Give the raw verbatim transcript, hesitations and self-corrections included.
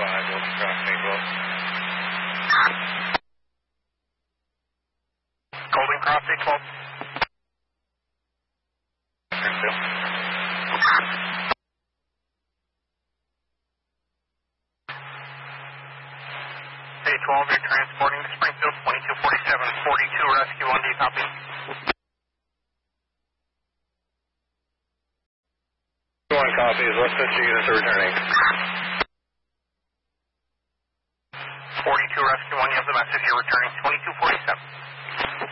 five, Golden Cross, Mayfield. Golden Cross, eight twelve. Springfield. eight twelve, you're transporting to Springfield, twenty-two forty-seven, forty-two rescue on D, copy. One copy, is what such units are returning?